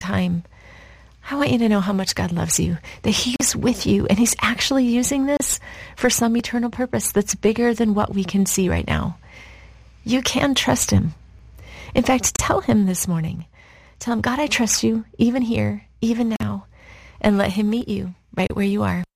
time. I want you to know how much God loves you, that He's with you, and He's actually using this for some eternal purpose that's bigger than what we can see right now. You can trust Him. In fact, tell Him this morning. Tell Him, God, I trust you, even here, even now, and let Him meet you right where you are.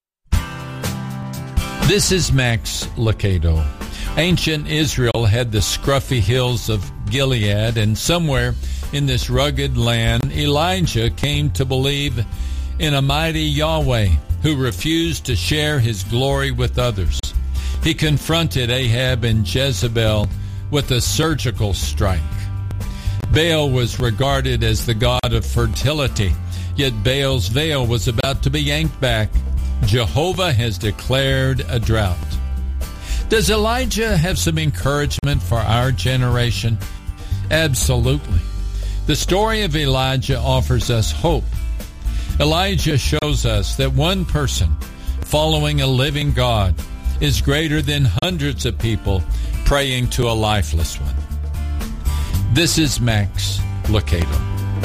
This is Max Lucado. Ancient Israel had the scruffy hills of Gilead, and somewhere in this rugged land, Elijah came to believe in a mighty Yahweh who refused to share His glory with others. He confronted Ahab and Jezebel with a surgical strike. Baal was regarded as the god of fertility, yet Baal's veil was about to be yanked back. Jehovah has declared a drought. Does Elijah have some encouragement for our generation? Absolutely. The story of Elijah offers us hope. Elijah shows us that one person following a living God is greater than hundreds of people praying to a lifeless one. This is Max Lucado.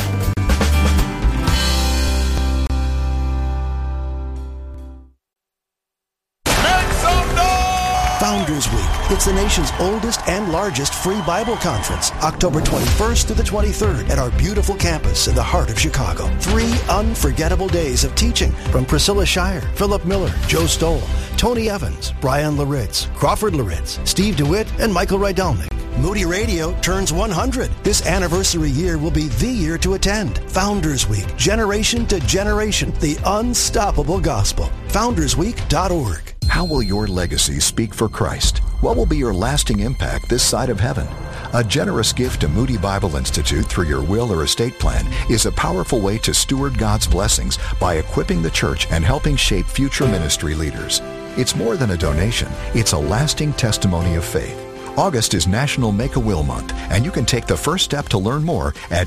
Founders Week. It's the nation's oldest and largest free Bible conference, October 21st to the 23rd at our beautiful campus in the heart of Chicago. 3 unforgettable days of teaching from Priscilla Shirer, Philip Miller, Joe Stoll, Tony Evans, Brian Laritz, Crawford Laritz, Steve DeWitt, and Michael Rydelnik. Moody Radio turns 100. This anniversary year will be the year to attend. Founders Week, generation to generation, the unstoppable gospel. FoundersWeek.org. How will your legacy speak for Christ? What will be your lasting impact this side of heaven? A generous gift to Moody Bible Institute through your will or estate plan is a powerful way to steward God's blessings by equipping the church and helping shape future ministry leaders. It's more than a donation. It's a lasting testimony of faith. August is National Make-A-Will Month, and you can take the first step to learn more at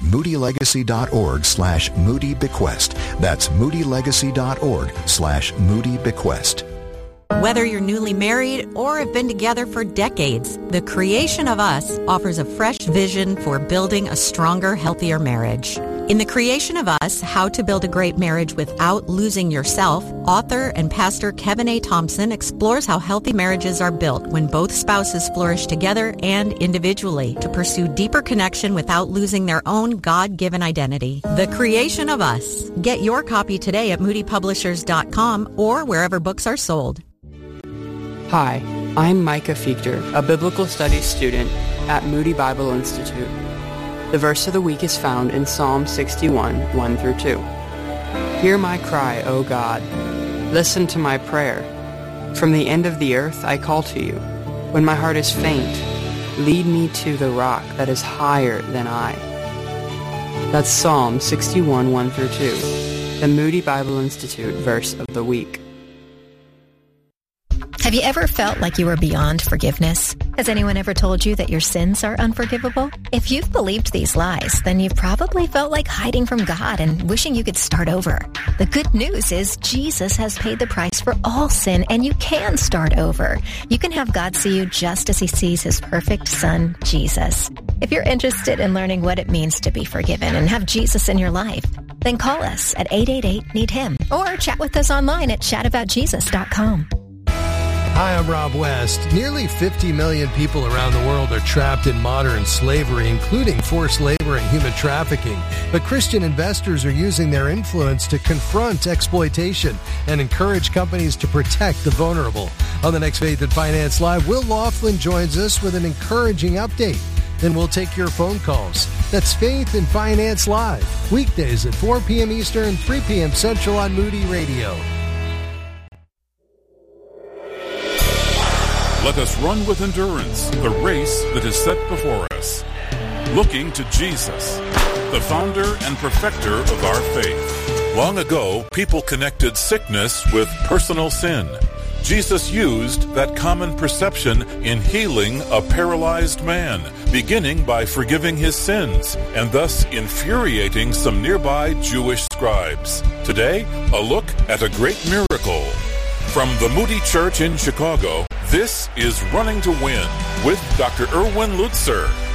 moodylegacy.org/moodybequest. That's moodylegacy.org/moodybequest. Whether you're newly married or have been together for decades, The Creation of Us offers a fresh vision for building a stronger, healthier marriage. In The Creation of Us, How to Build a Great Marriage Without Losing Yourself, author and pastor Kevin A. Thompson explores how healthy marriages are built when both spouses flourish together and individually to pursue deeper connection without losing their own God-given identity. The Creation of Us. Get your copy today at moodypublishers.com or wherever books are sold. Hi, I'm Micah Fichter, a biblical studies student at Moody Bible Institute. The verse of the week is found in Psalm 61, 1 through 2. Hear my cry, O God. Listen to my prayer. From the end of the earth I call to you. When my heart is faint, lead me to the rock that is higher than I. That's Psalm 61, 1 through 2, the Moody Bible Institute verse of the week. Have you ever felt like you were beyond forgiveness? Has anyone ever told you that your sins are unforgivable? If you've believed these lies, then you've probably felt like hiding from God and wishing you could start over. The good news is Jesus has paid the price for all sin, and you can start over. You can have God see you just as He sees His perfect Son, Jesus. If you're interested in learning what it means to be forgiven and have Jesus in your life, then call us at 888-NEED-HIM or chat with us online at chataboutjesus.com. Hi, I'm Rob West. Nearly 50 million people around the world are trapped in modern slavery, including forced labor and human trafficking. But Christian investors are using their influence to confront exploitation and encourage companies to protect the vulnerable. On the next Faith and Finance Live, Will Laughlin joins us with an encouraging update. Then we'll take your phone calls. That's Faith and Finance Live, weekdays at 4 p.m. Eastern, 3 p.m. Central on Moody Radio. Let us run with endurance the race that is set before us, looking to Jesus, the founder and perfecter of our faith. Long ago, people connected sickness with personal sin. Jesus used that common perception in healing a paralyzed man, beginning by forgiving his sins, and thus infuriating some nearby Jewish scribes. Today, a look at a great miracle. From the Moody Church in Chicago, this is Running to Win with Dr. Erwin Lutzer,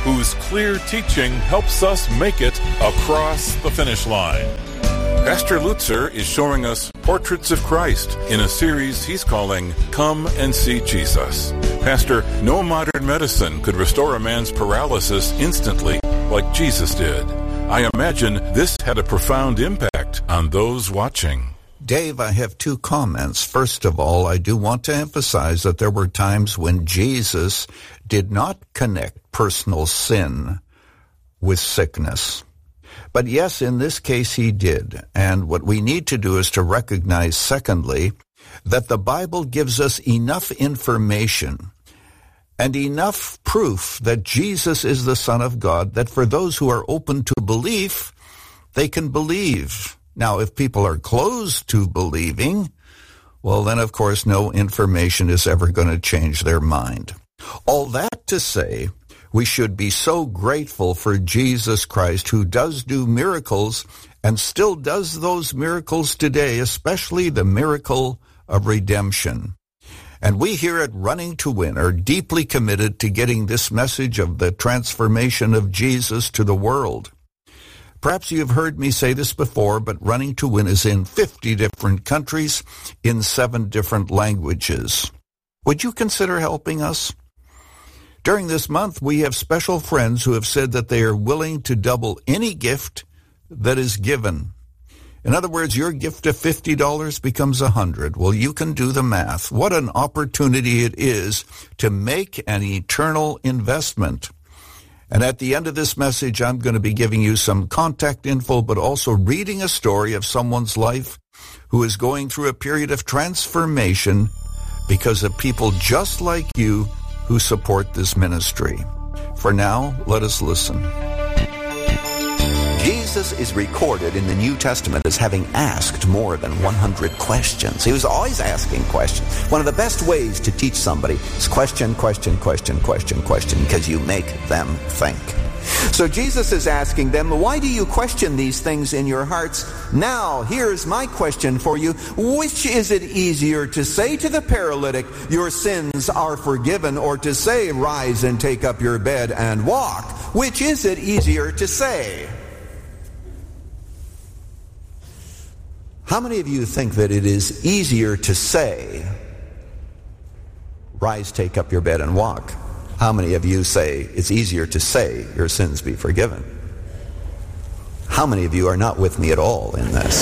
whose clear teaching helps us make it across the finish line. Pastor Lutzer is showing us Portraits of Christ in a series he's calling Come and See Jesus. Pastor, no modern medicine could restore a man's paralysis instantly like Jesus did. I imagine this had a profound impact on those watching. Dave, I have two comments. First of all, I do want to emphasize that there were times when Jesus did not connect personal sin with sickness. But yes, in this case he did. And what we need to do is to recognize, secondly, that the Bible gives us enough information and enough proof that Jesus is the Son of God, that for those who are open to belief, they can believe. Now, if people are closed to believing, well, then, of course, no information is ever going to change their mind. All that to say, we should be so grateful for Jesus Christ, who does do miracles and still does those miracles today, especially the miracle of redemption. And we here at Running to Win are deeply committed to getting this message of the transformation of Jesus to the world. Perhaps you've heard me say this before, but Running to Win is in 50 different countries in 7 different languages. Would you consider helping us? During this month, we have special friends who have said that they are willing to double any gift that is given. In other words, your gift of $50 becomes $100. Well, you can do the math. What an opportunity it is to make an eternal investment. And at the end of this message, I'm going to be giving you some contact info, but also reading a story of someone's life who is going through a period of transformation because of people just like you who support this ministry. For now, let us listen. Jesus is recorded in the New Testament as having asked more than 100 questions. He was always asking questions. One of the best ways to teach somebody is question, because you make them think. So Jesus is asking them, why do you question these things in your hearts? Now, here's my question for you. Which is it easier to say to the paralytic, your sins are forgiven, or to say, rise and take up your bed and walk? Which is it easier to say? How many of you think that it is easier to say, rise, take up your bed and walk? How many of you say it's easier to say, your sins be forgiven? How many of you are not with me at all in this?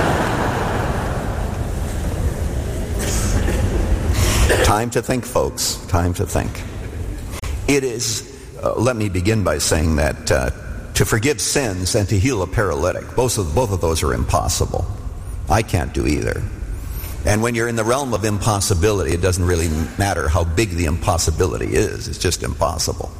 Time to think, folks. Time to think. It is, let me begin by saying that to forgive sins and to heal a paralytic, both of those are impossible. I can't do either. And when you're in the realm of impossibility, it doesn't really matter how big the impossibility is. It's just impossible.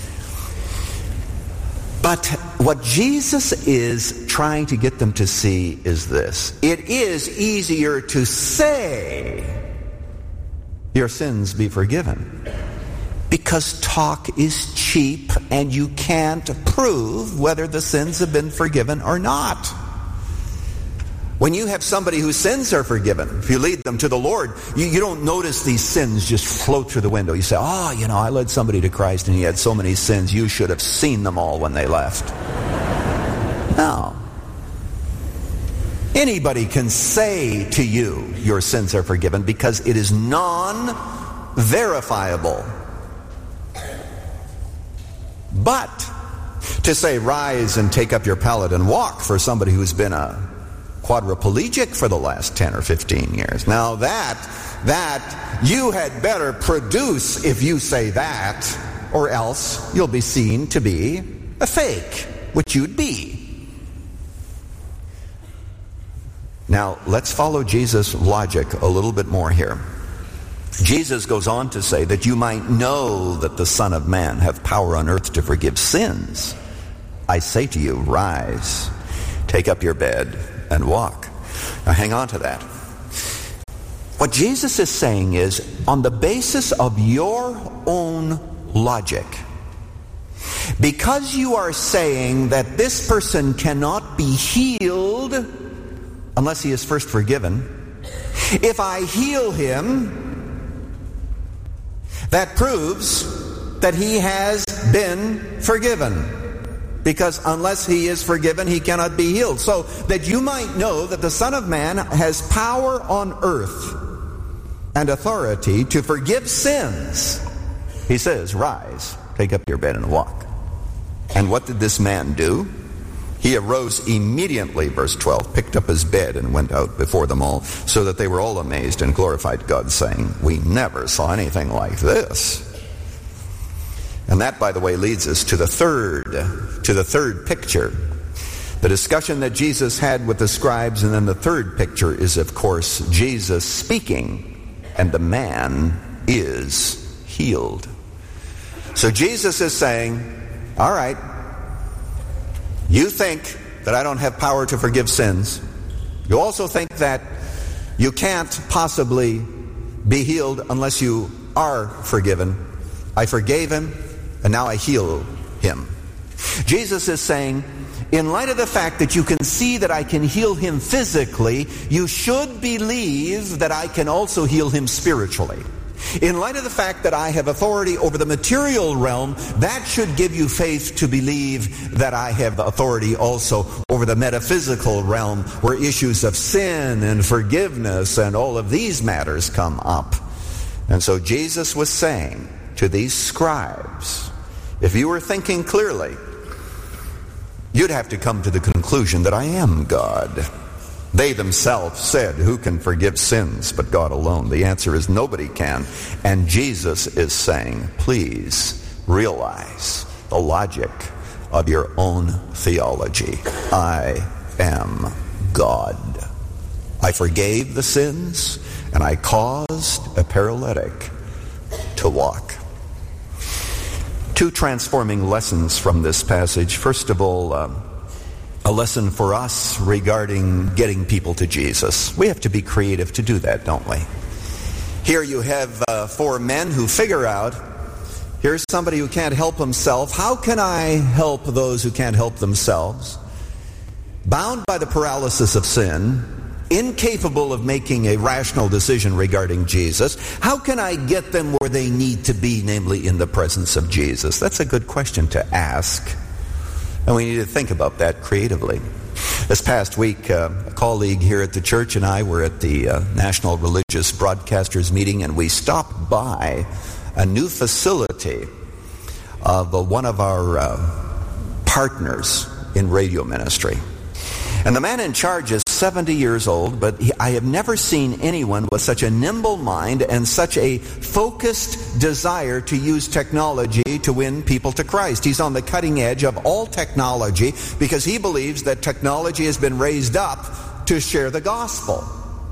But what Jesus is trying to get them to see is this. It is easier to say, your sins be forgiven, because talk is cheap and you can't prove whether the sins have been forgiven or not. When you have somebody whose sins are forgiven, if you lead them to the Lord, you don't notice these sins just float through the window. You say, I led somebody to Christ and he had so many sins, you should have seen them all when they left. No. Anybody can say to you, your sins are forgiven, because it is non-verifiable. But to say, rise and take up your pallet and walk, for somebody who's been a quadriplegic for the last 10 or 15 years. Now that you had better produce if you say that, or else you'll be seen to be a fake, which you'd be. Now, let's follow Jesus' logic a little bit more here. Jesus goes on to say that you might know that the Son of Man hath power on earth to forgive sins. I say to you, rise, take up your bed, and walk. Now hang on to that. What Jesus is saying is, on the basis of your own logic, because you are saying that this person cannot be healed unless he is first forgiven, if I heal him, that proves that he has been forgiven. Because unless he is forgiven, he cannot be healed. So that you might know that the Son of Man has power on earth and authority to forgive sins, he says, rise, take up your bed and walk. And what did this man do? He arose immediately, verse 12, picked up his bed and went out before them all, so that they were all amazed and glorified God, saying, we never saw anything like this. And that, by the way, leads us to the third picture. The discussion that Jesus had with the scribes, and then the third picture is, of course, Jesus speaking, and the man is healed. So Jesus is saying, all right, you think that I don't have power to forgive sins. You also think that you can't possibly be healed unless you are forgiven. I forgave him, and now I heal him. Jesus is saying, in light of the fact that you can see that I can heal him physically, you should believe that I can also heal him spiritually. In light of the fact that I have authority over the material realm, that should give you faith to believe that I have authority also over the metaphysical realm, where issues of sin and forgiveness and all of these matters come up. And so Jesus was saying to these scribes, if you were thinking clearly, you'd have to come to the conclusion that I am God. They themselves said, who can forgive sins but God alone? The answer is nobody can. And Jesus is saying, please realize the logic of your own theology. I am God. I forgave the sins, and I caused a paralytic to walk. Two transforming lessons from this passage. First of all, a lesson for us regarding getting people to Jesus. We have to be creative to do that, don't we? Here you have 4 men who figure out, here's somebody who can't help himself. How can I help those who can't help themselves? Bound by the paralysis of sin, incapable of making a rational decision regarding Jesus, how can I get them where they need to be, namely in the presence of Jesus? That's a good question to ask. And we need to think about that creatively. This past week, a colleague here at the church and I were at the National Religious Broadcasters meeting, and we stopped by a new facility of one of our partners in radio ministry. And the man in charge is 70 years old, but I have never seen anyone with such a nimble mind and such a focused desire to use technology to win people to Christ. He's on the cutting edge of all technology because he believes that technology has been raised up to share the gospel.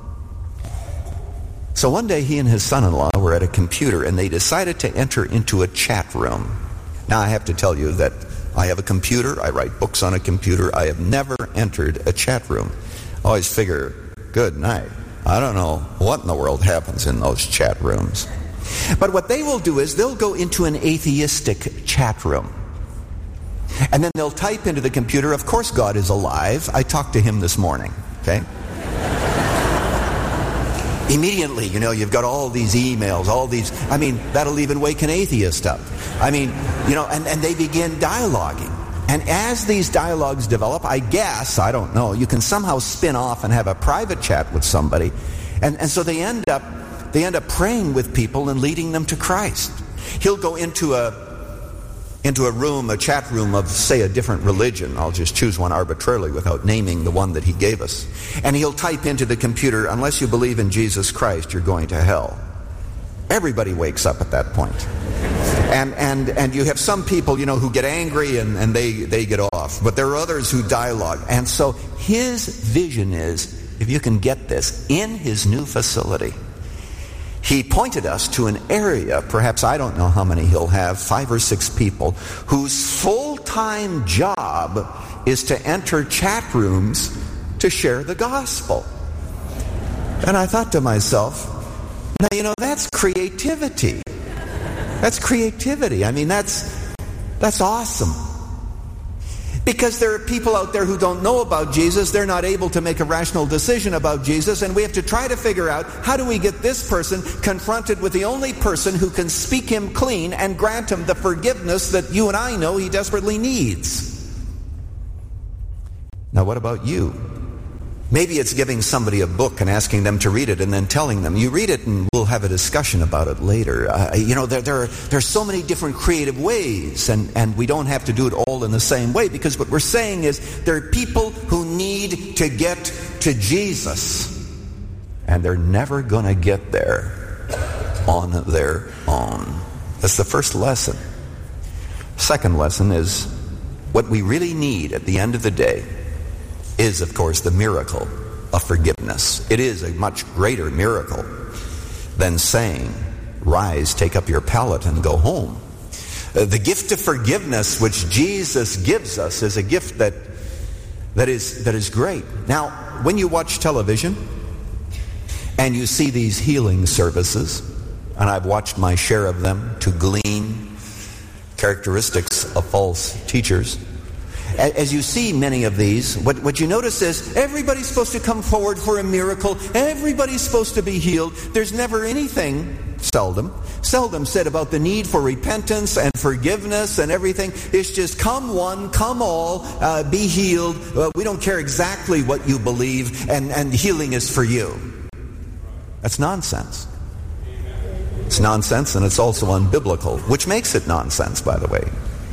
So one day he and his son-in-law were at a computer, and they decided to enter into a chat room. Now I have to tell you that I have a computer. I write books on a computer. I have never entered a chat room. I always figure, good night. I don't know what in the world happens in those chat rooms. But what they will do is they'll go into an atheistic chat room. And then they'll type into the computer, of course God is alive. I talked to him this morning. Okay? Immediately, you've got all these emails, that'll even wake an atheist up. And they begin dialoguing. And as these dialogues develop, I don't know, you can somehow spin off and have a private chat with somebody. And so they end up praying with people and leading them to Christ. He'll go into a chat room of, say, a different religion. I'll just choose one arbitrarily without naming the one that he gave us. And he'll type into the computer, unless you believe in Jesus Christ, you're going to hell. Everybody wakes up at that point. And you have some people, who get angry and they get off. But there are others who dialogue. And so his vision is, if you can get this, in his new facility, he pointed us to an area, perhaps I don't know how many he'll have, 5 or 6 people, whose full-time job is to enter chat rooms to share the gospel. And I thought to myself, now, that's creativity. That's creativity. That's awesome. Because there are people out there who don't know about Jesus. They're not able to make a rational decision about Jesus. And we have to try to figure out, how do we get this person confronted with the only person who can speak him clean and grant him the forgiveness that you and I know he desperately needs? Now, what about you? Maybe it's giving somebody a book and asking them to read it and then telling them, you read it and we'll have a discussion about it later. There are so many different creative ways, and we don't have to do it all in the same way, because what we're saying is there are people who need to get to Jesus, and they're never going to get there on their own. That's the first lesson. Second lesson is what we really need at the end of the day is, of course, the miracle of forgiveness. It is a much greater miracle than saying, rise, take up your pallet and go home. The gift of forgiveness which Jesus gives us is a gift that is great. Now, when you watch television and you see these healing services, and I've watched my share of them to glean characteristics of false teachers, as you see many of these, what you notice is everybody's supposed to come forward for a miracle. Everybody's supposed to be healed. There's never anything, seldom said about the need for repentance and forgiveness and everything. It's just come one, come all, be healed. We don't care exactly what you believe, and healing is for you. That's nonsense. It's nonsense, and it's also unbiblical, which makes it nonsense, by the way.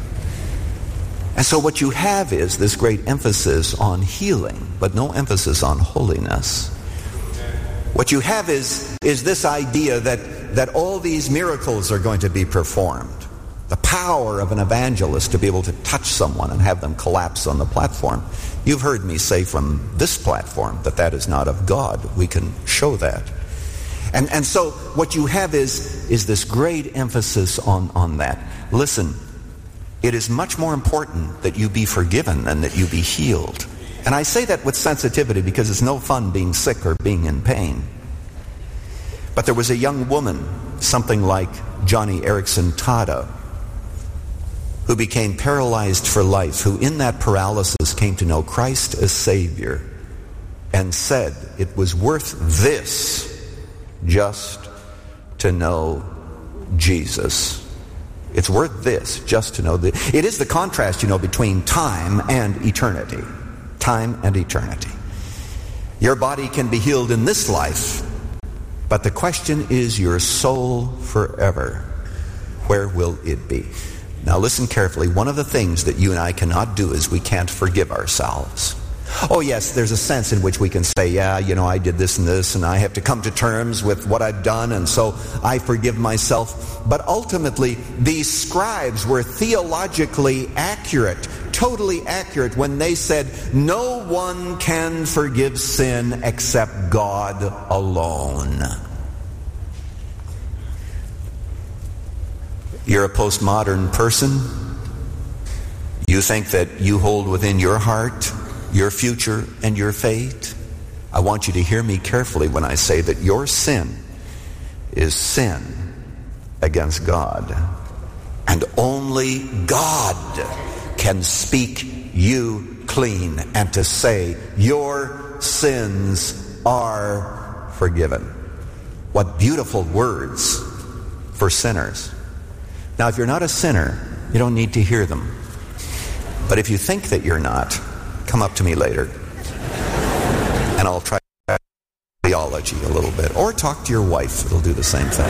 And so what you have is this great emphasis on healing, but no emphasis on holiness. What you have is this idea that all these miracles are going to be performed. The power of an evangelist to be able to touch someone and have them collapse on the platform. You've heard me say from this platform that is not of God. We can show that. And so what you have is this great emphasis on that. Listen, it is much more important that you be forgiven than that you be healed. And I say that with sensitivity because it's no fun being sick or being in pain. But there was a young woman, something like Johnny Erickson Tada, who became paralyzed for life, who in that paralysis came to know Christ as Savior and said it was worth this just to know Jesus. It's worth this just to know. It is the contrast, between time and eternity. Time and eternity. Your body can be healed in this life, but the question is your soul forever. Where will it be? Now listen carefully. One of the things that you and I cannot do is we can't forgive ourselves. Oh yes, there's a sense in which we can say, I did this and this, and I have to come to terms with what I've done, and so I forgive myself. But ultimately, these scribes were theologically accurate, totally accurate, when they said, no one can forgive sin except God alone. You're a postmodern person. You think that you hold within your heart your future and your fate. I want you to hear me carefully when I say that your sin is sin against God. And only God can speak you clean and to say your sins are forgiven. What beautiful words for sinners. Now, if you're not a sinner, you don't need to hear them. But if you think that you're not, come up to me later, and I'll try theology a little bit. Or talk to your wife. It'll do the same thing.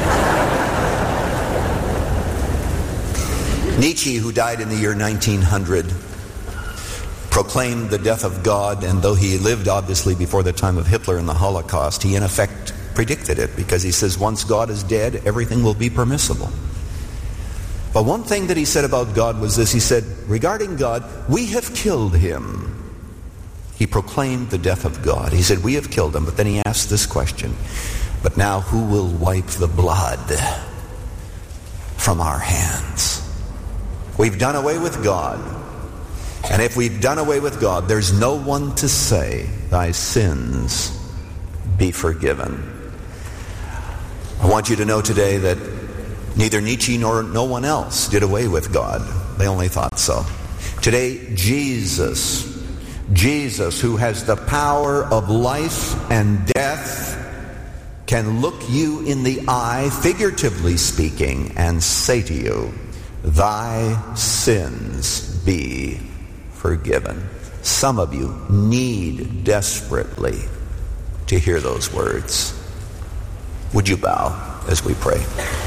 Nietzsche, who died in the year 1900, proclaimed the death of God, and though he lived obviously before the time of Hitler and the Holocaust, he in effect predicted it, because he says once God is dead, everything will be permissible. But one thing that he said about God was this. He said, regarding God, we have killed him. He proclaimed the death of God. He said, we have killed him. But then he asked this question, but now who will wipe the blood from our hands? We've done away with God. And if we've done away with God, there's no one to say, thy sins be forgiven. I want you to know today that neither Nietzsche nor no one else did away with God. They only thought so. Today, Jesus, who has the power of life and death, can look you in the eye, figuratively speaking, and say to you, thy sins be forgiven. Some of you need desperately to hear those words. Would you bow as we pray?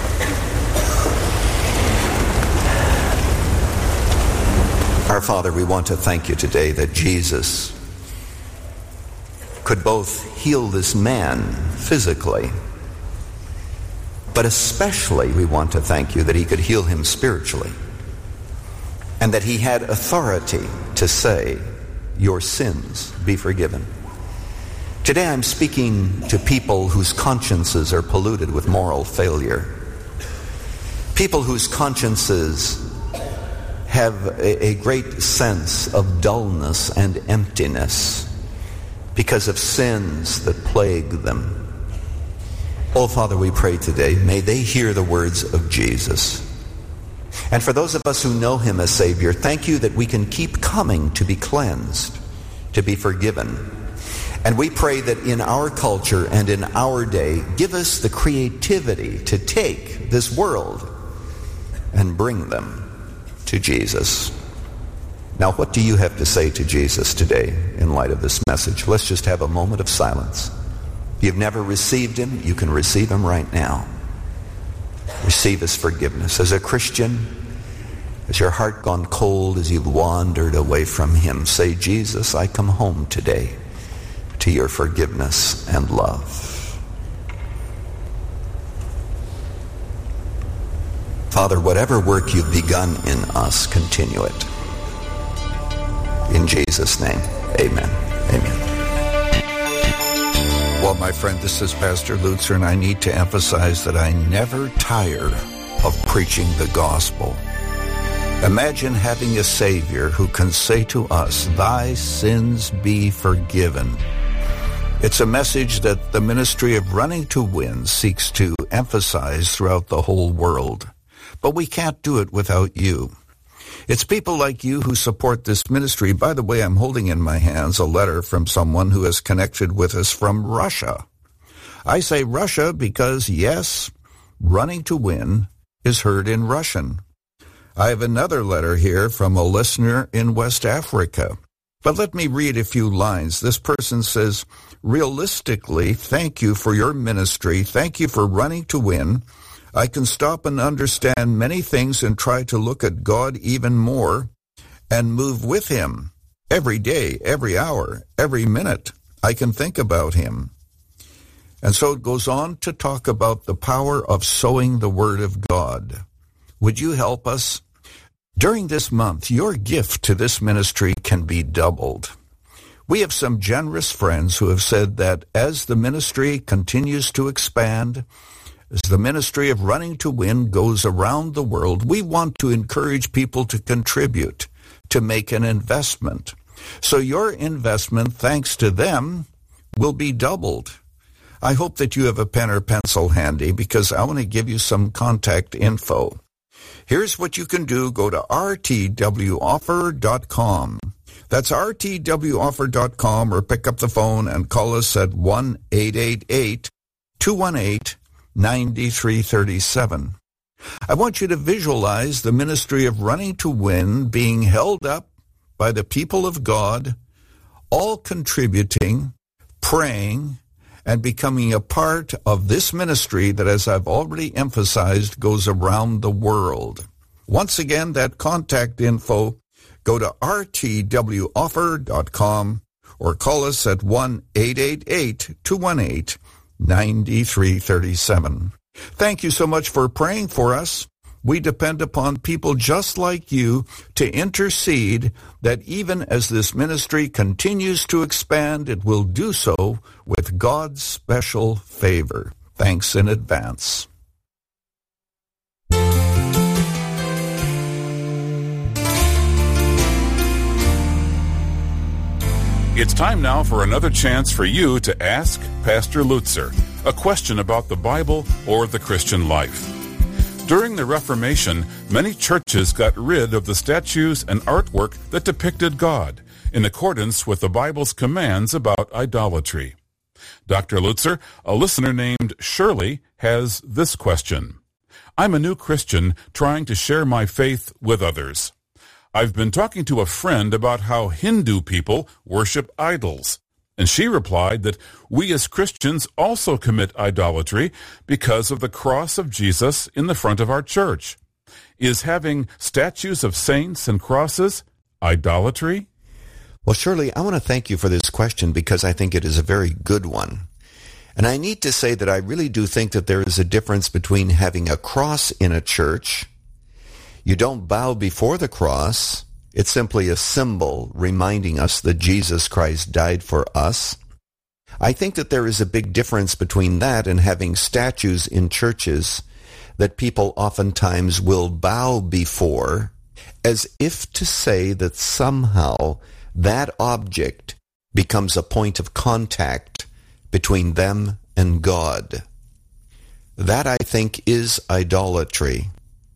Our Father, we want to thank you today that Jesus could both heal this man physically, but especially we want to thank you that he could heal him spiritually, and that he had authority to say, your sins be forgiven. Today I'm speaking to people whose consciences are polluted with moral failure, people whose consciences have a great sense of dullness and emptiness because of sins that plague them. Oh, Father, we pray today, may they hear the words of Jesus. And for those of us who know him as Savior, thank you that we can keep coming to be cleansed, to be forgiven. And we pray that in our culture and in our day, give us the creativity to take this world and bring them to Jesus. Now, what do you have to say to Jesus today in light of this message? Let's just have a moment of silence. If you've never received him, you can receive him right now. Receive his forgiveness. As a Christian, has your heart gone cold as you've wandered away from him? Say, Jesus, I come home today to your forgiveness and love. Father, whatever work you've begun in us, continue it. In Jesus' name, amen. Amen. Well, my friend, this is Pastor Lutzer, and I need to emphasize that I never tire of preaching the gospel. Imagine having a Savior who can say to us, thy sins be forgiven. It's a message that the ministry of Running to Win seeks to emphasize throughout the whole world. But we can't do it without you. It's people like you who support this ministry. By the way, I'm holding in my hands a letter from someone who is connected with us from Russia. I say Russia because, yes, Running to Win is heard in Russian. I have another letter here from a listener in West Africa. But let me read a few lines. This person says, realistically, thank you for your ministry. Thank you for Running to Win. I can stop and understand many things and try to look at God even more and move with him. Every day, every hour, every minute, I can think about him. And so it goes on to talk about the power of sowing the Word of God. Would you help us? During this month, your gift to this ministry can be doubled. We have some generous friends who have said that as the ministry continues to expand, as the ministry of Running to Win goes around the world, we want to encourage people to contribute, to make an investment. So your investment, thanks to them, will be doubled. I hope that you have a pen or pencil handy because I want to give you some contact info. Here's what you can do. Go to rtwoffer.com. That's rtwoffer.com, or pick up the phone and call us at 1-888-218-9337. I want you to visualize the ministry of Running to Win being held up by the people of God, all contributing, praying, and becoming a part of this ministry that, as I've already emphasized, goes around the world. Once again, that contact info, go to rtwoffer.com or call us at 1-888-218-9337. Thank you so much for praying for us. We depend upon people just like you to intercede that even as this ministry continues to expand, it will do so with God's special favor. Thanks in advance. It's time now for another chance for you to ask Pastor Lutzer a question about the Bible or the Christian life. During the Reformation, many churches got rid of the statues and artwork that depicted God, in accordance with the Bible's commands about idolatry. Dr. Lutzer, a listener named Shirley, has this question. I'm a new Christian trying to share my faith with others. I've been talking to a friend about how Hindu people worship idols, and she replied that we as Christians also commit idolatry because of the cross of Jesus in the front of our church. Is having statues of saints and crosses idolatry? Well, Shirley, I want to thank you for this question because I think it is a very good one. And I need to say that I really do think that there is a difference between having a cross in a church. You don't bow before the cross. It's simply a symbol reminding us that Jesus Christ died for us. I think that there is a big difference between that and having statues in churches that people oftentimes will bow before, as if to say that somehow that object becomes a point of contact between them and God. That, I think, is idolatry.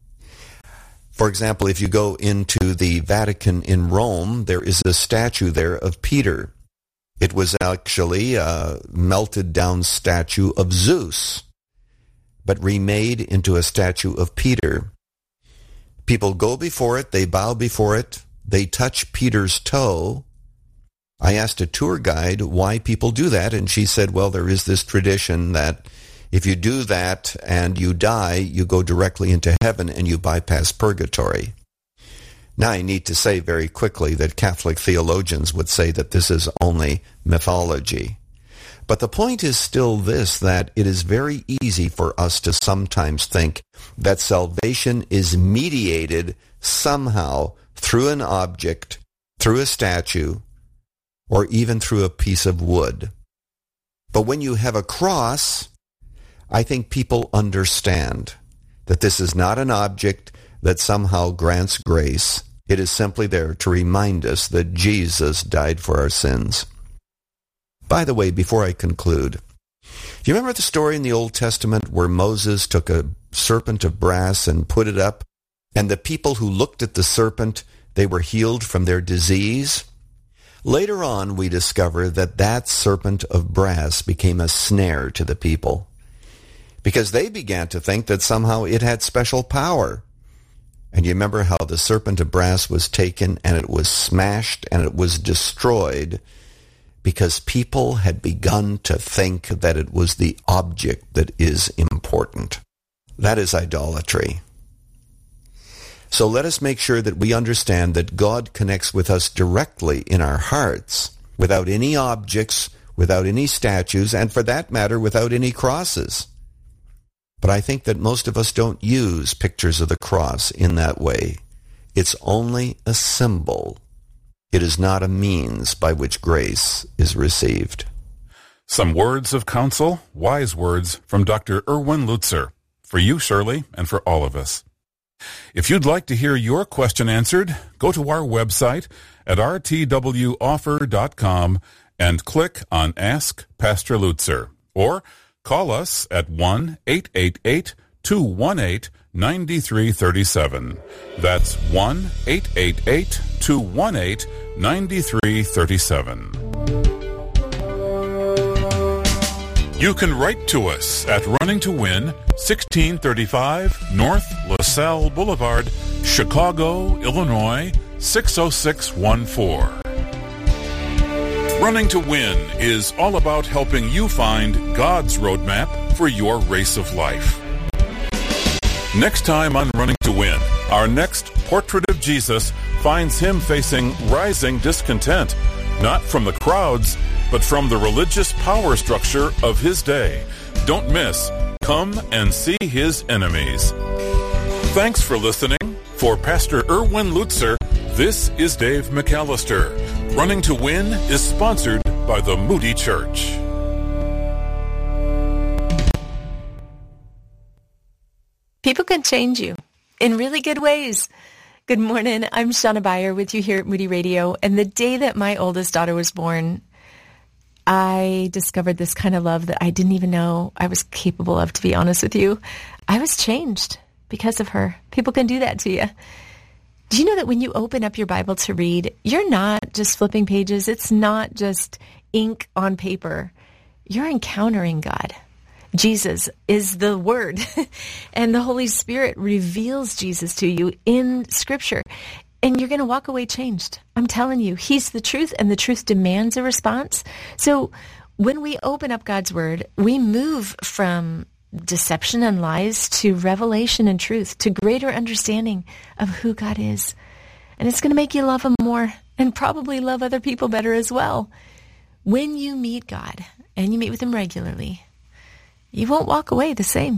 For example, if you go into the Vatican in Rome, there is a statue there of Peter. It was actually a melted down statue of Zeus, but remade into a statue of Peter. People go before it, they bow before it, they touch Peter's toe. I asked a tour guide why people do that, and she said, well, there is this tradition that if you do that and you die, you go directly into heaven and you bypass purgatory. Now, I need to say very quickly that Catholic theologians would say that this is only mythology. But the point is still this, that it is very easy for us to sometimes think that salvation is mediated somehow through an object, through a statue, or even through a piece of wood. But when you have a cross, I think people understand that this is not an object that somehow grants grace. It is simply there to remind us that Jesus died for our sins. By the way, before I conclude, do you remember the story in the Old Testament where Moses took a serpent of brass and put it up, and the people who looked at the serpent, they were healed from their disease? Later on, we discover that that serpent of brass became a snare to the people, because they began to think that somehow it had special power. And you remember how the serpent of brass was taken and it was smashed and it was destroyed because people had begun to think that it was the object that is important. That is idolatry. So let us make sure that we understand that God connects with us directly in our hearts, without any objects, without any statues, and for that matter, without any crosses. But I think that most of us don't use pictures of the cross in that way. It's only a symbol. It is not a means by which grace is received. Some words of counsel, wise words from Dr. Erwin Lutzer, for you, Shirley, and for all of us. If you'd like to hear your question answered, go to our website at rtwoffer.com and click on Ask Pastor Lutzer, or call us at 1-888-218-9337. That's 1-888-218-9337. You can write to us at Running to Win, 1635 North LaSalle Boulevard, Chicago, Illinois, 60614. Running to Win is all about helping you find God's roadmap for your race of life. Next time on Running to Win, our next portrait of Jesus finds him facing rising discontent, not from the crowds, but from the religious power structure of his day. Don't miss Come and See His Enemies. Thanks for listening. For Pastor Erwin Lutzer, this is Dave McAllister. Running to Win is sponsored by the Moody Church. People can change you in really good ways. Good morning. I'm Shauna Beyer with you here at Moody Radio. And the day that my oldest daughter was born, I discovered this kind of love that I didn't even know I was capable of, to be honest with you. I was changed. because of her. People can do that to you. Do you know that when you open up your Bible to read, you're not just flipping pages. It's not just ink on paper. You're encountering God. Jesus is the Word, and the Holy Spirit reveals Jesus to you in Scripture, and you're going to walk away changed. I'm telling you, He's the truth, and the truth demands a response. So when we open up God's Word, we move from deception and lies to revelation and truth, to greater understanding of who God is. And it's going to make you love Him more and probably love other people better as well. When you meet God and you meet with Him regularly, you won't walk away the same.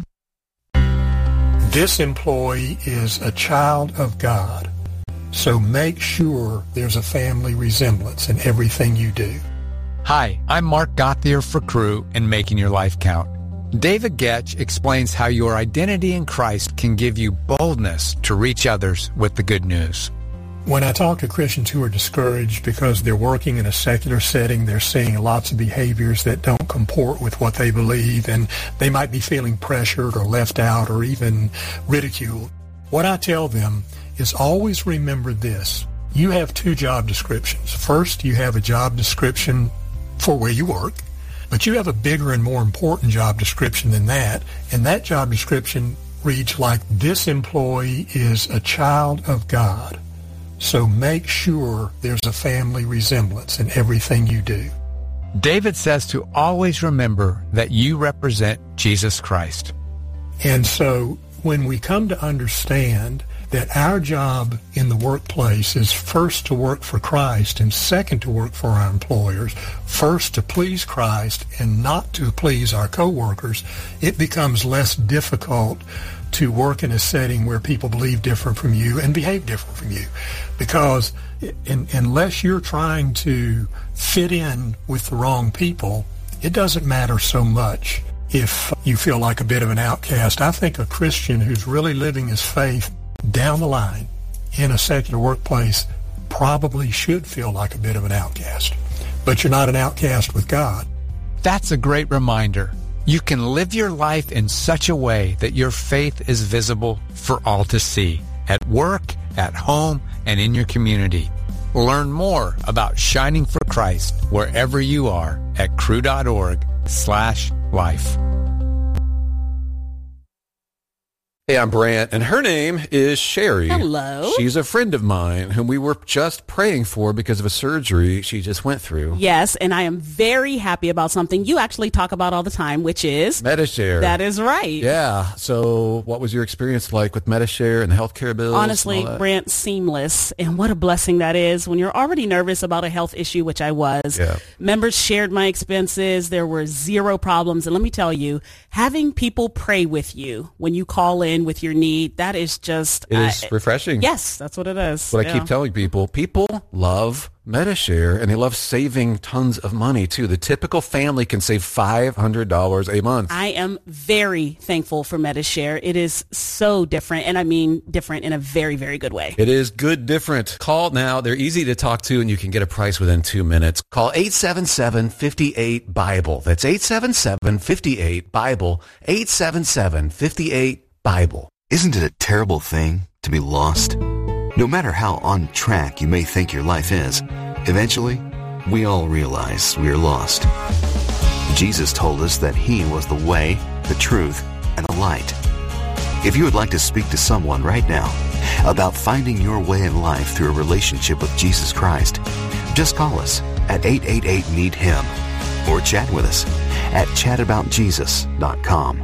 This employee is a child of God, so make sure there's a family resemblance in everything you do. Hi, I'm Mark Gauthier for Crew and Making Your Life Count. David Getch explains how your identity in Christ can give you boldness to reach others with the good news. When I talk to Christians who are discouraged because they're working in a secular setting, they're seeing lots of behaviors that don't comport with what they believe, and they might be feeling pressured or left out or even ridiculed. What I tell them is always remember this. You have two job descriptions. First, you have a job description for where you work, but you have a bigger and more important job description than that, and that job description reads like, this employee is a child of God. So make sure there's a family resemblance in everything you do. David says to always remember that you represent Jesus Christ. And so when we come to understand that our job in the workplace is first to work for Christ and second to work for our employers, first to please Christ and not to please our coworkers, it becomes less difficult to work in a setting where people believe different from you and behave different from you. Because unless you're trying to fit in with the wrong people, it doesn't matter so much if you feel like a bit of an outcast. I think a Christian who's really living his faith down the line in a secular workplace probably should feel like a bit of an outcast. But you're not an outcast with God. That's a great reminder. You can live your life in such a way that your faith is visible for all to see, at work, at home, and in your community. Learn more about shining for Christ wherever you are at cru.org/life. Hey, I'm Brant, and her name is Sherry. Hello. She's a friend of mine whom we were just praying for because of a surgery she just went through. Yes, and I am very happy about something you actually talk about all the time, which is Medi-Share. That is right. Yeah. So what was your experience like with Medi-Share and the healthcare bills? Honestly, Brant, seamless. And what a blessing that is when you're already nervous about a health issue, which I was. Yeah. Members shared my expenses. There were zero problems. And let me tell you, having people pray with you when you call in with your need, that is just... It is refreshing. Yes, that's what it is. What I keep telling people love Medi-Share, and they love saving tons of money, too. The typical family can save $500 a month. I am very thankful for Medi-Share. It is so different, and I mean different in a very, very good way. It is good different. Call now. They're easy to talk to, and you can get a price within 2 minutes. Call 877-58-BIBLE. That's 877-58-BIBLE. 877-58-BIBLE. Isn't it a terrible thing to be lost? No matter how on track you may think your life is, eventually, we all realize we are lost. Jesus told us that He was the way, the truth, and the light. If you would like to speak to someone right now about finding your way in life through a relationship with Jesus Christ, just call us at 888-NEED-HIM or chat with us at chataboutjesus.com.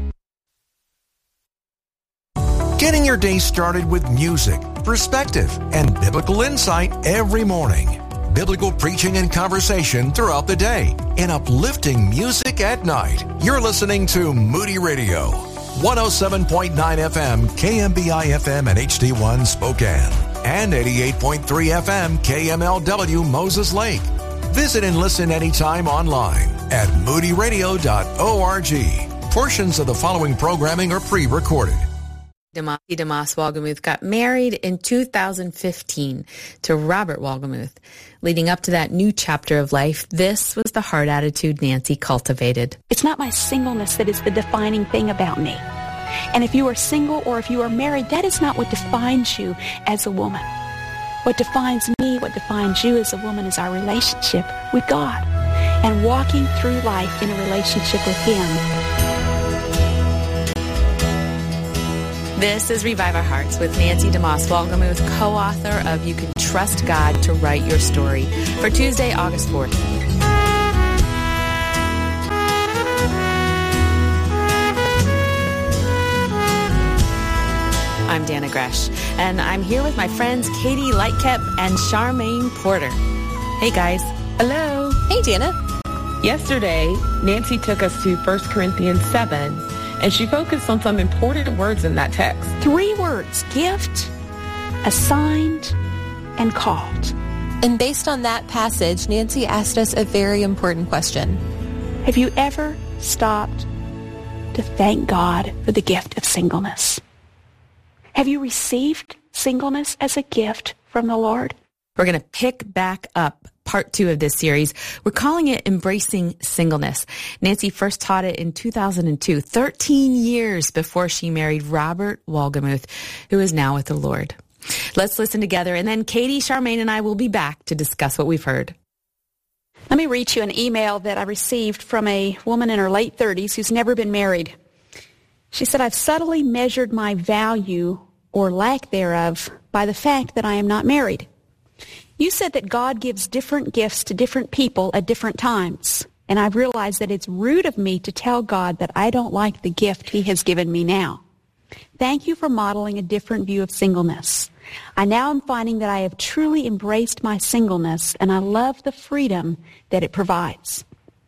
Getting your day started with music, perspective, and biblical insight every morning. Biblical preaching and conversation throughout the day. And uplifting music at night. You're listening to Moody Radio. 107.9 FM, KMBI FM and HD1 Spokane. And 88.3 FM, KMLW Moses Lake. Visit and listen anytime online at moodyradio.org. Portions of the following programming are pre-recorded. Demas Wolgemuth got married in 2015 to Robert Wolgemuth. Leading up to that new chapter of life, this was the heart attitude Nancy cultivated. It's not my singleness that is the defining thing about me. And if you are single or if you are married, that is not what defines you as a woman. What defines me, what defines you as a woman is our relationship with God and walking through life in a relationship with Him. This is Revive Our Hearts with Nancy DeMoss Wolgemuth, co-author of You Can Trust God to Write Your Story, for Tuesday, August 4th. I'm Dana Gresh, and I'm here with my friends Katie Lightcap and Charmaine Porter. Hey, guys. Hello. Hey, Dana. Yesterday, Nancy took us to 1 Corinthians 7, and she focused on some important words in that text. 3 words: gift, assigned, and called. And based on that passage, Nancy asked us a very important question. Have you ever stopped to thank God for the gift of singleness? Have you received singleness as a gift from the Lord? We're going to pick back up part 2 of this series. We're calling it Embracing Singleness. Nancy first taught it in 2002, 13 years before she married Robert Wolgemuth, who is now with the Lord. Let's listen together, and then Katie, Charmaine, and I will be back to discuss what we've heard. Let me read you an email that I received from a woman in her late 30s who's never been married. She said, I've subtly measured my value or lack thereof by the fact that I am not married. You said that God gives different gifts to different people at different times, and I've realized that it's rude of me to tell God that I don't like the gift He has given me now. Thank you for modeling a different view of singleness. I now am finding that I have truly embraced my singleness, and I love the freedom that it provides.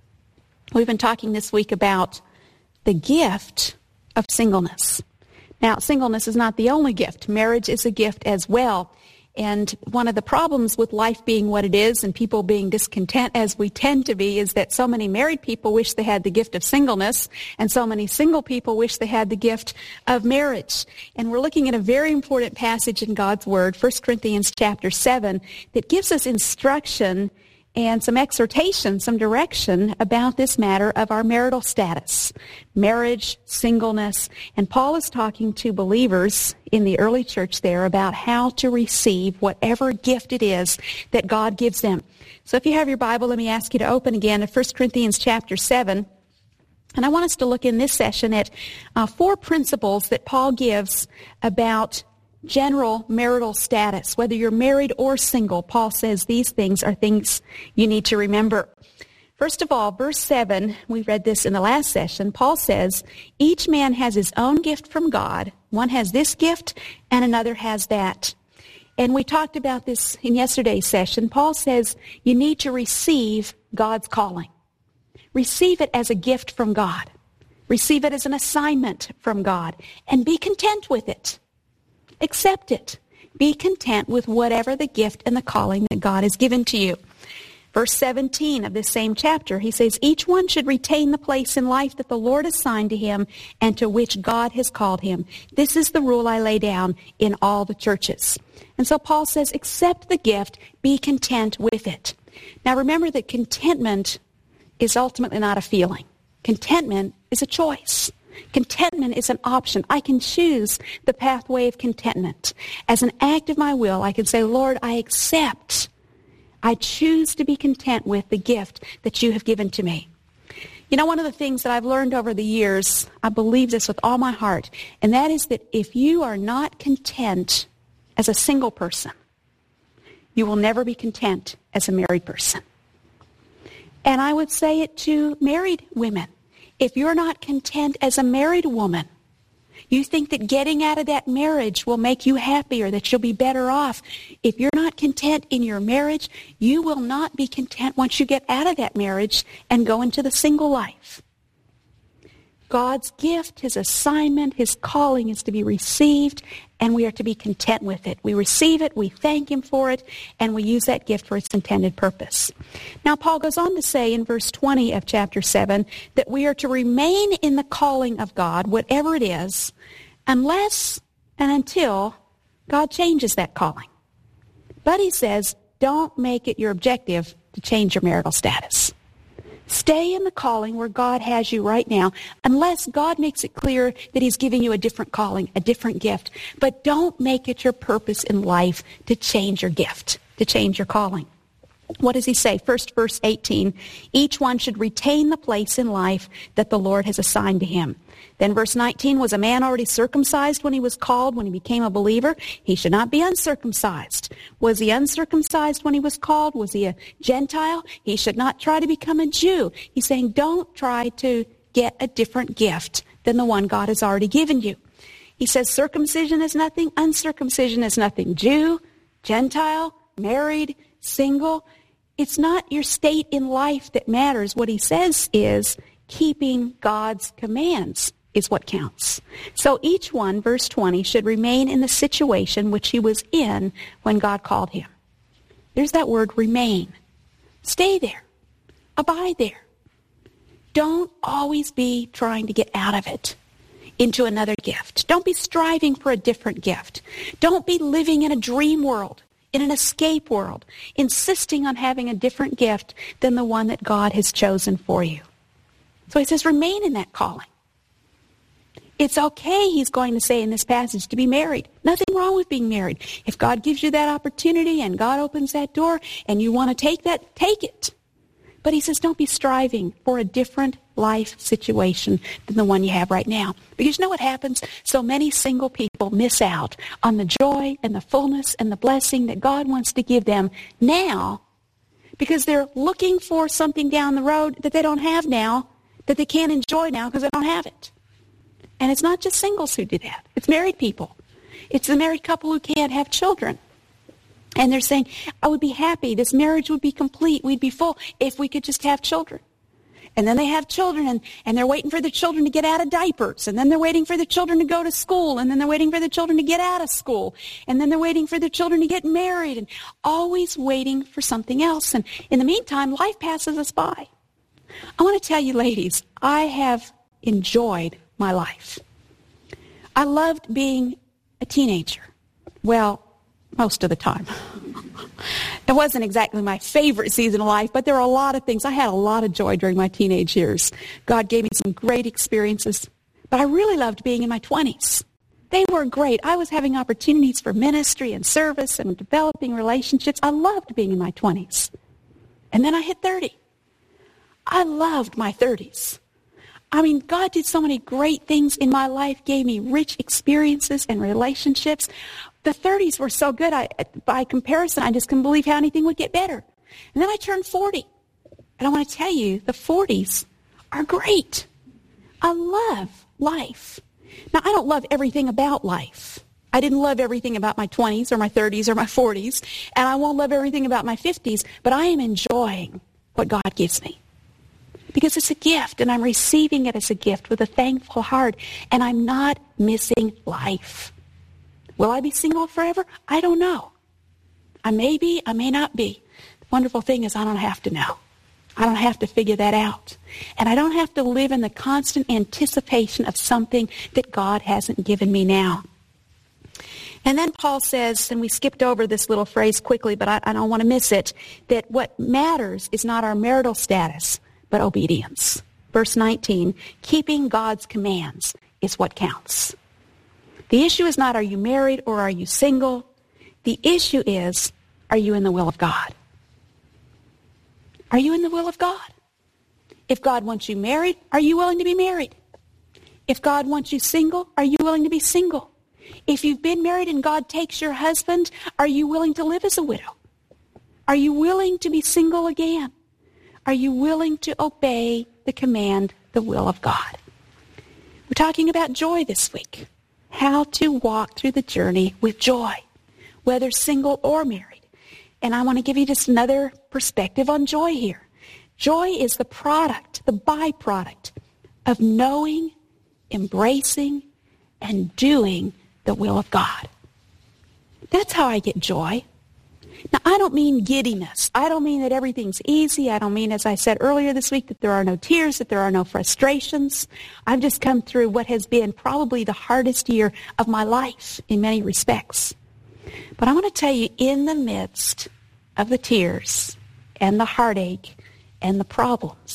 We've been talking this week about the gift of singleness. Now, singleness is not the only gift. Marriage is a gift as well. And one of the problems with life being what it is and people being discontent as we tend to be is that so many married people wish they had the gift of singleness, and so many single people wish they had the gift of marriage. And we're looking at a very important passage in God's Word, 1 Corinthians chapter 7, that gives us instruction and some exhortation, some direction about this matter of our marital status, marriage, singleness. And Paul is talking to believers in the early church there about how to receive whatever gift it is that God gives them. So if you have your Bible, let me ask you to open again to 1 Corinthians chapter 7. And I want us to look in this session at 4 principles that Paul gives about general marital status. Whether you're married or single, Paul says these things are things you need to remember. First of all, verse 7, we read this in the last session. Paul says, each man has his own gift from God. One has this gift and another has that. And we talked about this in yesterday's session. Paul says you need to receive God's calling. Receive it as a gift from God. Receive it as an assignment from God and be content with it. Accept it. Be content with whatever the gift and the calling that God has given to you. Verse 17 of this same chapter, he says, each one should retain the place in life that the Lord assigned to him and to which God has called him. This is the rule I lay down in all the churches. And so Paul says, accept the gift, be content with it. Now remember that contentment is ultimately not a feeling. Contentment is a choice. Contentment is an option. I can choose the pathway of contentment. As an act of my will, I can say, Lord, I accept. I choose to be content with the gift that you have given to me. You know, one of the things that I've learned over the years, I believe this with all my heart, and that is that if you are not content as a single person, you will never be content as a married person. And I would say it to married women. If you're not content as a married woman, you think that getting out of that marriage will make you happier, that you'll be better off. If you're not content in your marriage, you will not be content once you get out of that marriage and go into the single life. God's gift, His assignment, His calling is to be received, and we are to be content with it. We receive it, we thank Him for it, and we use that gift for its intended purpose. Now, Paul goes on to say in verse 20 of chapter 7 that we are to remain in the calling of God, whatever it is, unless and until God changes that calling. But he says, don't make it your objective to change your marital status. Stay in the calling where God has you right now, unless God makes it clear that he's giving you a different calling, a different gift. But don't make it your purpose in life to change your gift, to change your calling. What does he say? First, verse 18, each one should retain the place in life that the Lord has assigned to him. Then verse 19, was a man already circumcised when he was called, when he became a believer? He should not be uncircumcised. Was he uncircumcised when he was called? Was he a Gentile? He should not try to become a Jew. He's saying, don't try to get a different gift than the one God has already given you. He says circumcision is nothing, uncircumcision is nothing. Jew, Gentile, married, single. It's not your state in life that matters. What he says is keeping God's commands is what counts. So each one, verse 20, should remain in the situation which he was in when God called him. There's that word, remain. Stay there. Abide there. Don't always be trying to get out of it into another gift. Don't be striving for a different gift. Don't be living in a dream world, in an escape world, insisting on having a different gift than the one that God has chosen for you. So he says, remain in that calling. It's okay, he's going to say in this passage, to be married. Nothing wrong with being married. If God gives you that opportunity and God opens that door and you want to take that, take it. But he says, don't be striving for a different life situation than the one you have right now. Because you know what happens? So many single people miss out on the joy and the fullness and the blessing that God wants to give them now because they're looking for something down the road that they don't have now, that they can't enjoy now because they don't have it. And it's not just singles who do that. It's married people. It's the married couple who can't have children. And they're saying, I would be happy. This marriage would be complete. We'd be full if we could just have children. And then they have children, and they're waiting for the children to get out of diapers. And then they're waiting for the children to go to school. And then they're waiting for the children to get out of school. And then they're waiting for the children to get married. And always waiting for something else. And in the meantime, life passes us by. I want to tell you, ladies, I have enjoyed my life. I loved being a teenager. Well, most of the time. It wasn't exactly my favorite season of life, but there were a lot of things. I had a lot of joy during my teenage years. God gave me some great experiences. But I really loved being in my 20s. They were great. I was having opportunities for ministry and service and developing relationships. I loved being in my 20s. And then I hit 30. I loved my 30s. I mean, God did so many great things in my life, gave me rich experiences and relationships. The 30s were so good. By comparison, I just couldn't believe how anything would get better. And then I turned 40. And I want to tell you, the 40s are great. I love life. Now, I don't love everything about life. I didn't love everything about my 20s or my 30s or my 40s. And I won't love everything about my 50s. But I am enjoying what God gives me. Because it's a gift, and I'm receiving it as a gift with a thankful heart, and I'm not missing life. Will I be single forever? I don't know. I may be, I may not be. The wonderful thing is I don't have to know. I don't have to figure that out. And I don't have to live in the constant anticipation of something that God hasn't given me now. And then Paul says, and we skipped over this little phrase quickly, but I don't want to miss it, that what matters is not our marital status, but obedience. Verse 19, keeping God's commands is what counts. The issue is not, are you married or are you single? The issue is, are you in the will of God? Are you in the will of God? If God wants you married, are you willing to be married? If God wants you single, are you willing to be single? If you've been married and God takes your husband, are you willing to live as a widow? Are you willing to be single again? Are you willing to obey the command, the will of God? We're talking about joy this week. How to walk through the journey with joy, whether single or married. And I want to give you just another perspective on joy here. Joy is the product, the byproduct of knowing, embracing, and doing the will of God. That's how I get joy. Now, I don't mean giddiness. I don't mean that everything's easy. I don't mean, as I said earlier this week, that there are no tears, that there are no frustrations. I've just come through what has been probably the hardest year of my life in many respects. But I want to tell you, in the midst of the tears and the heartache and the problems,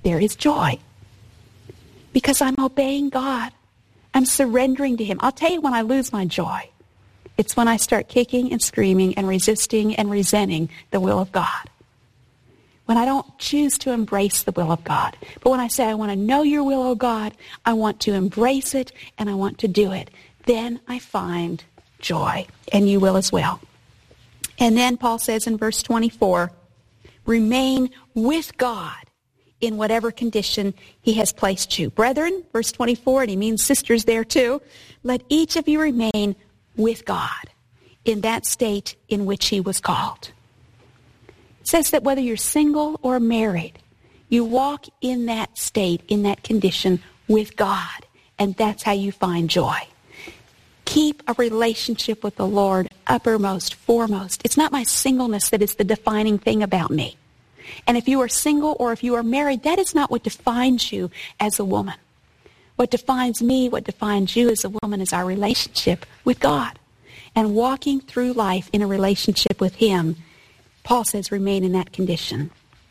there is joy. Because I'm obeying God. I'm surrendering to Him. I'll tell you when I lose my joy. It's when I start kicking and screaming and resisting and resenting the will of God. When I don't choose to embrace the will of God. But when I say, I want to know your will, oh God, I want to embrace it and I want to do it, then I find joy. And you will as well. And then Paul says in verse 24, remain with God in whatever condition He has placed you. Brethren, verse 24, and he means sisters there too, let each of you remain with God in that state in which He was called. It says that whether you're single or married, you walk in that state, in that condition with God, and that's how you find joy. Keep a relationship with the Lord uppermost, foremost. It's not my singleness that is the defining thing about me. And if you are single or if you are married, that is not what defines you as a woman. What defines me, what defines you as a woman is our relationship with God. And walking through life in a relationship with Him, Paul says remain in that condition.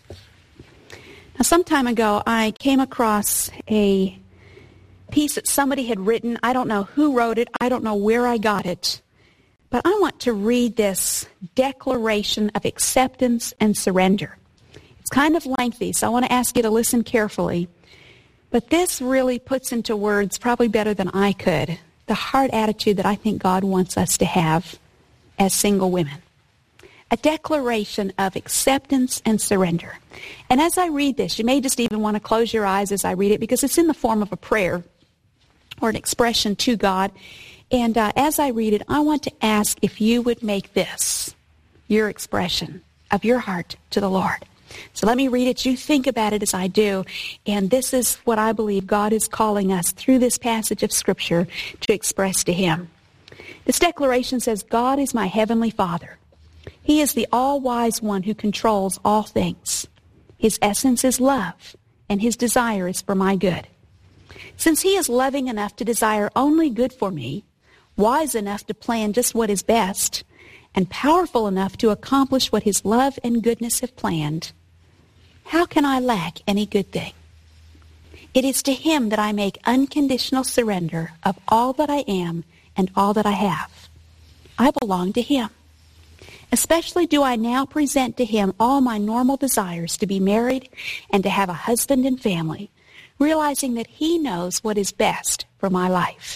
Now, some time ago, I came across a piece that somebody had written. I don't know who wrote it. I don't know where I got it. But I want to read this declaration of acceptance and surrender. It's kind of lengthy, so I want to ask you to listen carefully. But this really puts into words, probably better than I could, the heart attitude that I think God wants us to have as single women. A declaration of acceptance and surrender. And as I read this, you may just even want to close your eyes as I read it because it's in the form of a prayer or an expression to God. And as I read it, I want to ask if you would make this your expression of your heart to the Lord. So let me read it. You think about it as I do. And this is what I believe God is calling us through this passage of Scripture to express to Him. This declaration says, God is my heavenly Father. He is the all-wise one who controls all things. His essence is love, and His desire is for my good. Since He is loving enough to desire only good for me, wise enough to plan just what is best, and powerful enough to accomplish what His love and goodness have planned, how can I lack any good thing? It is to Him that I make unconditional surrender of all that I am and all that I have. I belong to Him. Especially do I now present to Him all my normal desires to be married and to have a husband and family, realizing that He knows what is best for my life.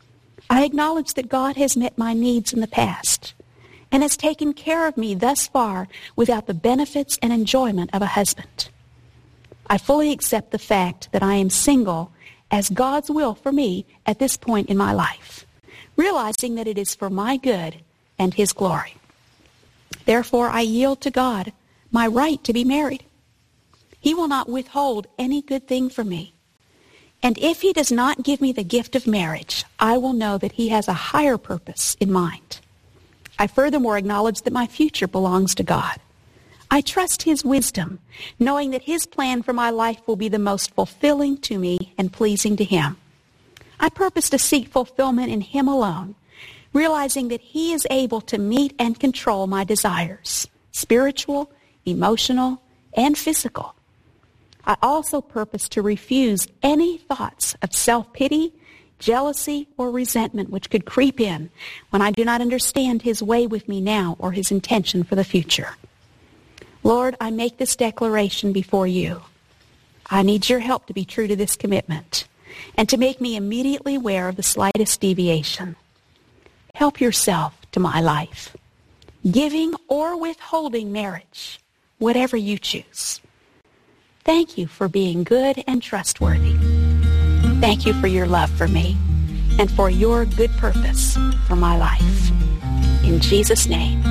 I acknowledge that God has met my needs in the past and has taken care of me thus far without the benefits and enjoyment of a husband. I fully accept the fact that I am single as God's will for me at this point in my life, realizing that it is for my good and His glory. Therefore, I yield to God my right to be married. He will not withhold any good thing from me. And if He does not give me the gift of marriage, I will know that He has a higher purpose in mind. I furthermore acknowledge that my future belongs to God. I trust His wisdom, knowing that His plan for my life will be the most fulfilling to me and pleasing to Him. I purpose to seek fulfillment in Him alone, realizing that He is able to meet and control my desires, spiritual, emotional, and physical. I also purpose to refuse any thoughts of self-pity, jealousy, or resentment which could creep in when I do not understand His way with me now or His intention for the future. Lord, I make this declaration before You. I need Your help to be true to this commitment and to make me immediately aware of the slightest deviation. Help Yourself to my life, giving or withholding marriage, whatever You choose. Thank You for being good and trustworthy. Thank You for Your love for me and for Your good purpose for my life. In Jesus' name,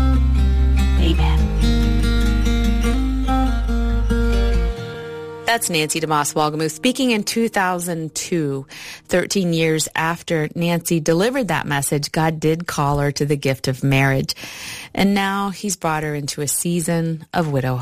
amen. That's Nancy DeMoss Wolgemuth speaking in 2002, 13 years after Nancy delivered that message. God did call her to the gift of marriage, and now He's brought her into a season of widowhood.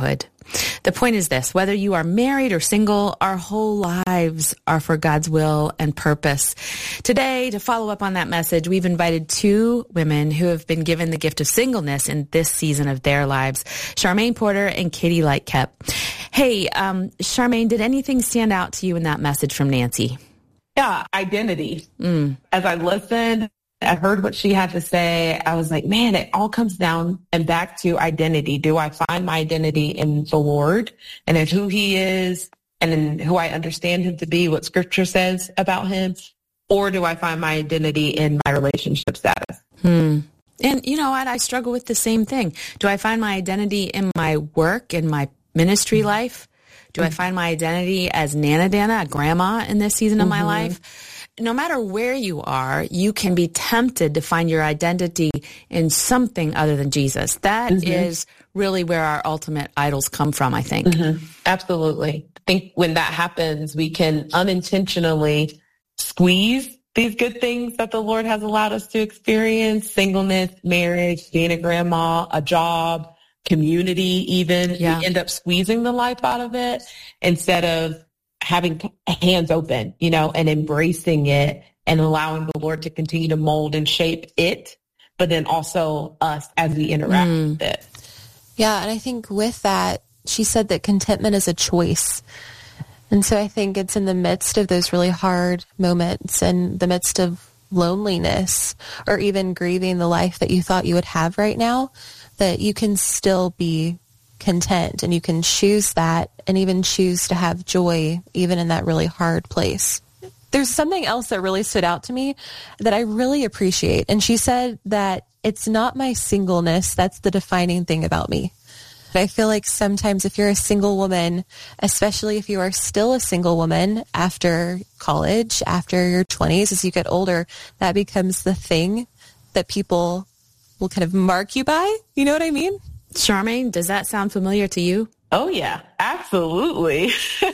The point is this: whether you are married or single, our whole lives are for God's will and purpose. Today, to follow up on that message, we've invited two women who have been given the gift of singleness in this season of their lives, Charmaine Porter and Katie Lightcap. Hey, Charmaine, did anything stand out to you in that message from Nancy? Yeah, identity. As I listened, I heard what she had to say. I was like, man, it all comes down and back to identity. Do I find my identity in the Lord and in who he is and in who I understand him to be, what scripture says about him? Or do I find my identity in my relationship status? And you know what? I struggle with the same thing. Do I find my identity in my work, in my ministry life? Do I find my identity as Nana Dana, a grandma in this season of my life? No matter where you are, you can be tempted to find your identity in something other than Jesus. That is really where our ultimate idols come from, I think. Absolutely. I think when that happens, we can unintentionally squeeze these good things that the Lord has allowed us to experience: singleness, marriage, being a grandma, a job, community even. We end up squeezing the life out of it instead of having hands open, you know, and embracing it and allowing the Lord to continue to mold and shape it, but then also us as we interact with it. Yeah, and I think with that, she said that contentment is a choice. And so I think it's in the midst of those really hard moments, in the midst of loneliness, or even grieving the life that you thought you would have right now, that you can still be content, and you can choose that and even choose to have joy even in that really hard place. There's something else that really stood out to me that I really appreciate. And she said that it's not my singleness that's the defining thing about me. I feel like sometimes if you're a single woman, especially if you are still a single woman after college, after your 20s, as you get older, that becomes the thing that people will kind of mark you by. You know what I mean? Charmaine, does that sound familiar to you? Oh, yeah, absolutely.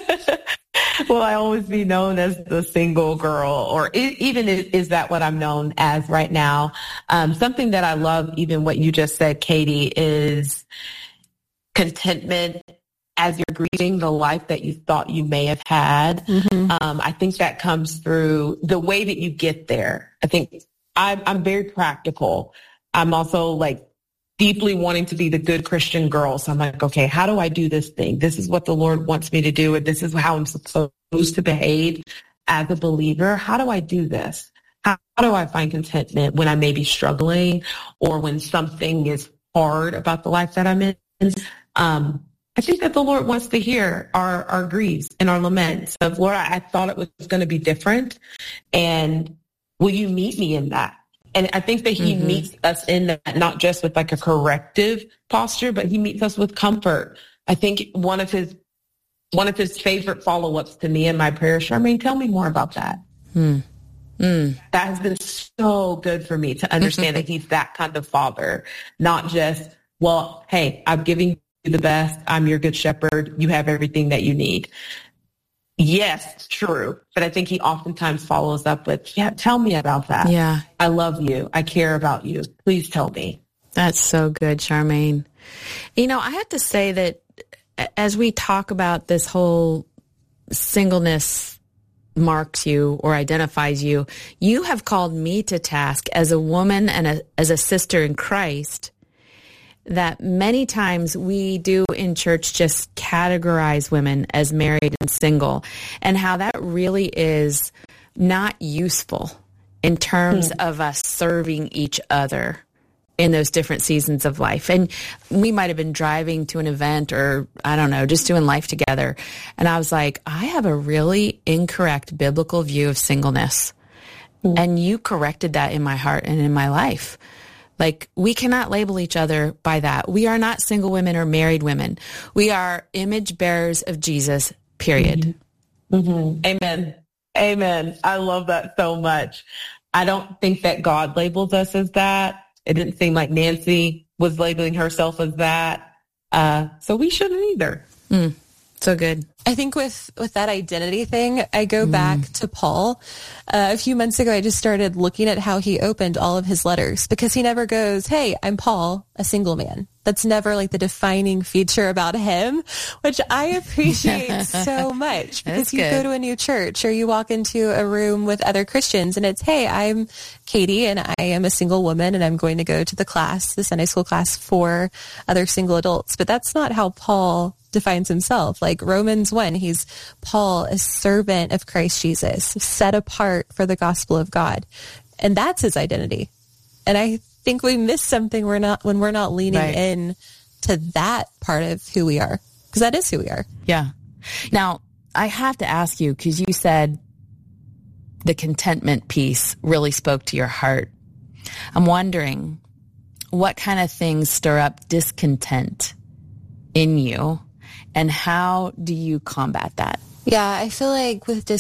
Will I always be known as the single girl, or even is that what I'm known as right now? Something that I love, even what you just said, Katie, is contentment as you're grieving the life that you thought you may have had. I think that comes through the way that you get there. I think I'm very practical. I'm also like deeply wanting to be the good Christian girl. So I'm like, okay, how do I do this thing? This is what the Lord wants me to do, and this is how I'm supposed to behave as a believer. How do I do this? How do I find contentment when I may be struggling, or when something is hard about the life that I'm in? I think that the Lord wants to hear our griefs and our laments of, Lord, I thought it was going to be different, and will you meet me in that? And I think that he meets us in that, not just with like a corrective posture, but he meets us with comfort. I think one of his favorite follow-ups to me in my prayer, Charmaine, tell me more about that. That has been so good for me to understand that he's that kind of father, not just, well, hey, I'm giving you the best. I'm your good shepherd. You have everything that you need. Yes, true. But I think he oftentimes follows up with, yeah, tell me about that. Yeah. I love you. I care about you. Please tell me. That's so good, Charmaine. You know, I have to say that as we talk about this whole singleness marks you or identifies you, you have called me to task as a woman and as a sister in Christ, that many times we do in church just categorize women as married and single, and how that really is not useful in terms of us serving each other in those different seasons of life. And we might have been driving to an event, or I don't know, just doing life together. And I was like, I have a really incorrect biblical view of singleness. And you corrected that in my heart and in my life. Like, we cannot label each other by that. We are not single women or married women. We are image bearers of Jesus, period. Amen. Amen. I love that so much. I don't think that God labels us as that. It didn't seem like Nancy was labeling herself as that. So we shouldn't either. So good. I think with that identity thing, I go back to Paul. A few months ago, I just started looking at how he opened all of his letters, because he never goes, hey, I'm Paul, a single man. That's never like the defining feature about him, which I appreciate so much, because you go to a new church or you walk into a room with other Christians and it's, hey, I'm Katie and I am a single woman and I'm going to go to the Sunday school class for other single adults. But that's not how Paul defines himself. Like Romans 1, he's Paul, a servant of Christ Jesus, set apart for the gospel of God. And that's his identity. And I think we miss something when we're not leaning in to that part of who we are, because that is who we are. Yeah. Now, I have to ask you, because you said the contentment piece really spoke to your heart. I'm wondering what kind of things stir up discontent in you, and how do you combat that? Yeah, I feel like with